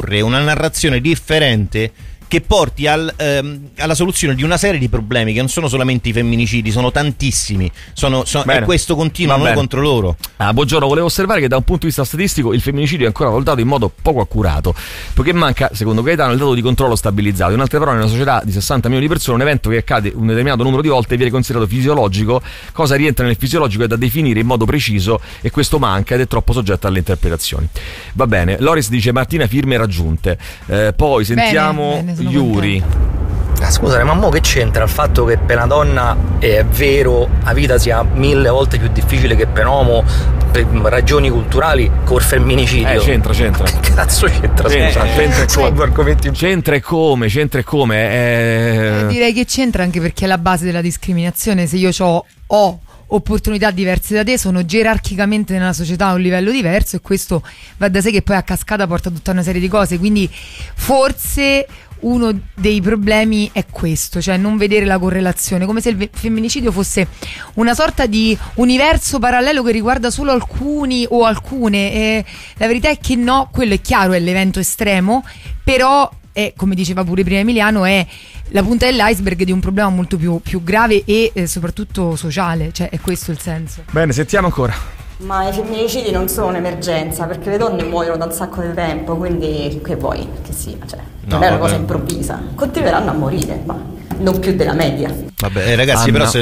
proporre una narrazione differente che porti alla soluzione di una serie di problemi che non sono solamente i femminicidi, sono tantissimi, e questo continua noi contro loro. Buongiorno, volevo osservare che da un punto di vista statistico il femminicidio è ancora valutato in modo poco accurato, poiché manca, secondo Gaetano, il dato di controllo stabilizzato. In altre parole, in una società di 60 milioni di persone un evento che accade un determinato numero di volte viene considerato fisiologico. Cosa rientra nel fisiologico è da definire in modo preciso, e questo manca ed è troppo soggetto alle interpretazioni. Va bene, Loris dice Martina, firme raggiunte. Poi sentiamo bene, Yuri. Scusate, ma mo che c'entra il fatto che per una donna è vero la vita sia 1000 volte più difficile che per un uomo per ragioni culturali col femminicidio? C'entra. Che cazzo c'entra? C'entra e come? Direi che c'entra, anche perché è la base della discriminazione. Se io ho opportunità diverse da te, sono gerarchicamente nella società a un livello diverso, e questo va da sé che poi a cascata porta tutta una serie di cose. Quindi forse uno dei problemi è questo, cioè non vedere la correlazione, come se il femminicidio fosse una sorta di universo parallelo che riguarda solo alcuni o alcune, e la verità è che no, quello è chiaro, è l'evento estremo, però è, come diceva pure prima Emiliano, è la punta dell'iceberg di un problema molto più grave e soprattutto sociale, cioè è questo il senso. Bene, sentiamo ancora. Ma i femminicidi non sono un'emergenza, perché le donne muoiono da un sacco di tempo, quindi che vuoi che sia, cioè non è una cosa improvvisa, continueranno a morire, ma non più della media. Vabbè, ragazzi, però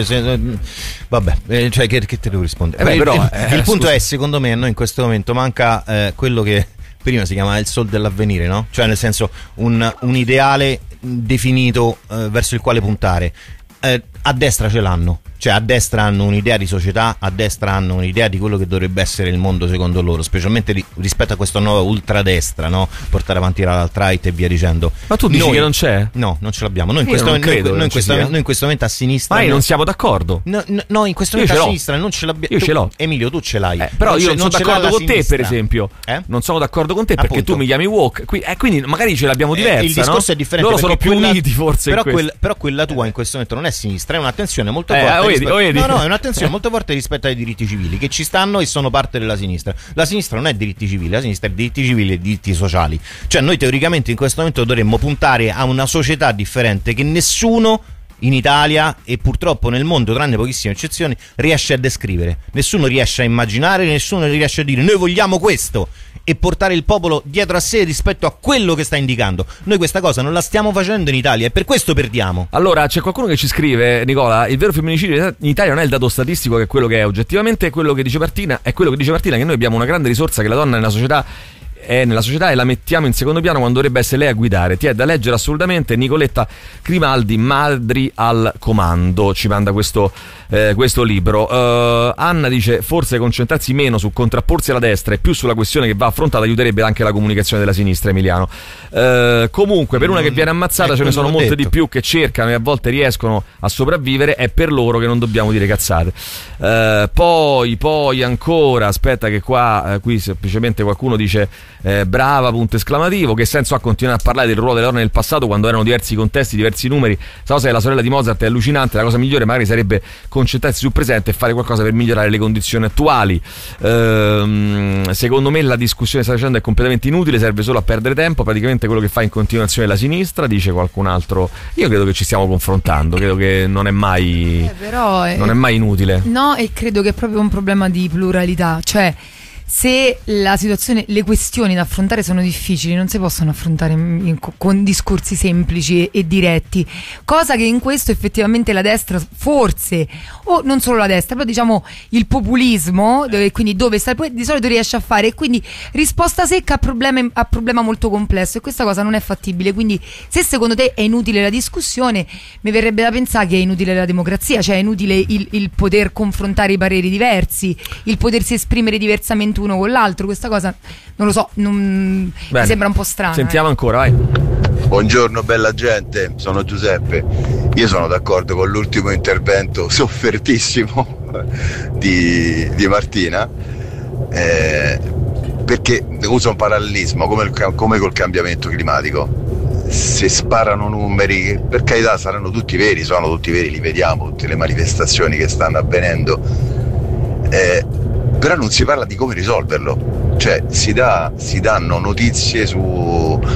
cioè che te devo rispondere? Il punto è, secondo me, a noi in questo momento manca quello che prima si chiamava il sol dell'avvenire, no? Cioè, nel senso, un ideale definito verso il quale puntare. A destra ce l'hanno, cioè a destra hanno un'idea di società, a destra hanno un'idea di quello che dovrebbe essere il mondo secondo loro, specialmente rispetto a questa nuova ultradestra, no? Portare avanti l'alt-right e via dicendo. Ma tu dici che non c'è? No, non ce l'abbiamo. Noi in questo momento a sinistra. Ma non siamo d'accordo. No, in questo momento a sinistra non ce l'abbiamo. Io ce l'ho. Emilio, tu ce l'hai. Però io non sono d'accordo con te, per esempio. Non sono d'accordo con te perché tu mi chiami woke, quindi magari ce l'abbiamo diversa. Il discorso è differente. Loro sono più uniti, forse. Però quella tua in questo momento non è sinistra, è un'attenzione molto forte. No, è un'attenzione molto forte rispetto ai diritti civili che ci stanno e sono parte della sinistra. La sinistra non è diritti civili, la sinistra è diritti civili e diritti sociali. Cioè noi teoricamente in questo momento dovremmo puntare a una società differente che nessuno in Italia e purtroppo nel mondo, tranne pochissime eccezioni, riesce a descrivere. Nessuno riesce a immaginare, nessuno riesce a dire noi vogliamo questo e portare il popolo dietro a sé rispetto a quello che sta indicando. Noi questa cosa non la stiamo facendo in Italia e per questo perdiamo. Allora c'è qualcuno che ci scrive, Nicola, il vero femminicidio in Italia non è il dato statistico che è quello che è oggettivamente, quello che dice Martina è quello che dice Martina, che noi abbiamo una grande risorsa che la donna nella società e la mettiamo in secondo piano quando dovrebbe essere lei a guidare. Ti è da leggere assolutamente. Nicoletta Grimaldi, Madri al comando, ci manda questo libro. Anna dice forse concentrarsi meno su contrapporsi alla destra e più sulla questione che va affrontata aiuterebbe anche la comunicazione della sinistra, Emiliano. Comunque per una che viene ammazzata ce ne sono molte di più che cercano e a volte riescono a sopravvivere, è per loro che non dobbiamo dire cazzate. Poi ancora, aspetta che qui semplicemente qualcuno dice brava, punto esclamativo, che senso ha continuare a parlare del ruolo delle donne nel passato quando erano diversi contesti, diversi numeri? Sa cosa è la sorella di Mozart, è allucinante, la cosa migliore magari sarebbe concentrarsi sul presente e fare qualcosa per migliorare le condizioni attuali. Secondo me la discussione che sta facendo è completamente inutile, serve solo a perdere tempo, praticamente quello che fa in continuazione la sinistra, dice qualcun altro. Io credo che ci stiamo confrontando, credo che non è mai non è mai inutile. No, e credo che è proprio un problema di pluralità, cioè se la situazione, le questioni da affrontare sono difficili, non si possono affrontare con discorsi semplici e diretti, cosa che in questo effettivamente la destra forse, o non solo la destra, però diciamo il populismo, quindi dove sta di solito riesce a fare, e quindi risposta secca a problema molto complesso, e questa cosa non è fattibile. Quindi se secondo te è inutile la discussione, mi verrebbe da pensare che è inutile la democrazia, cioè è inutile il poter confrontare i pareri diversi, il potersi esprimere diversamente uno con l'altro. Questa cosa non lo so, mi sembra un po' strana. Sentiamo ancora, vai. Buongiorno bella gente, sono Giuseppe. Io sono d'accordo con l'ultimo intervento soffertissimo di Martina, perché uso un parallelismo come col cambiamento climatico. Se sparano numeri, per carità saranno tutti veri, sono tutti veri, li vediamo, tutte le manifestazioni che stanno avvenendo, però non si parla di come risolverlo, cioè si danno notizie su